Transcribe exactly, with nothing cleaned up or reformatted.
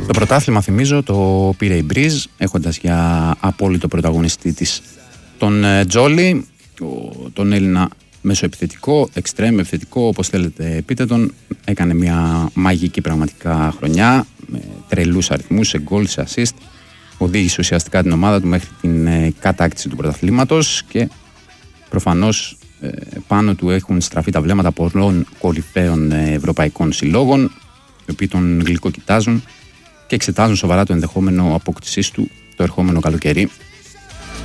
Το πρωτάθλημα, θυμίζω, το πήρε η Μπριζ, έχοντας για απόλυτο πρωταγωνιστή της τον Τζόλι, τον Έλληνα μεσοεπιθετικό, εξτρέμ επιθετικό, όπως θέλετε πείτε τον. Έκανε μια μαγική πραγματικά χρονιά, με τρελούς αριθμούς, σε γκολ, σε assist. Οδήγησε ουσιαστικά την ομάδα του μέχρι την κατάκτηση του πρωταθλήματος και προφανώς πάνω του έχουν στραφεί τα βλέμματα πολλών κορυφαίων ευρωπαϊκών συλλόγων, οι οποίοι τον γλυκοκοιτάζουν και εξετάζουν σοβαρά το ενδεχόμενο απόκτησής του το ερχόμενο καλοκαίρι.